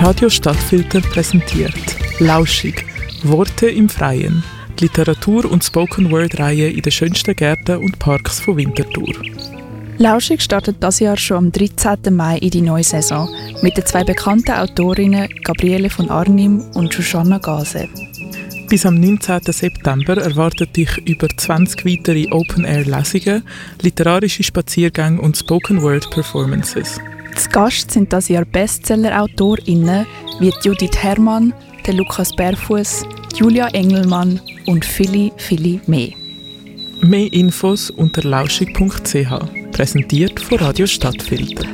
Radio Stadtfilter präsentiert «Lauschig – Worte im Freien» – Literatur- und Spoken-Word-Reihe in den schönsten Gärten und Parks von Winterthur. «Lauschig» startet dieses Jahr schon am 13. Mai in die neue Saison mit den zwei bekannten Autorinnen Gabriele von Arnim und Shoshana Gase. Bis am 19. September erwartet dich über 20 weitere Open-Air-Lesungen, literarische Spaziergänge und Spoken-Word-Performances. Zu Gast sind das Jahr Bestseller-AutorInnen wie Judith Herrmann, der Lukas Berfuss, Julia Engelmann und viele, viele mehr. Mehr Infos unter lauschig.ch, präsentiert von Radio Stadtfilter.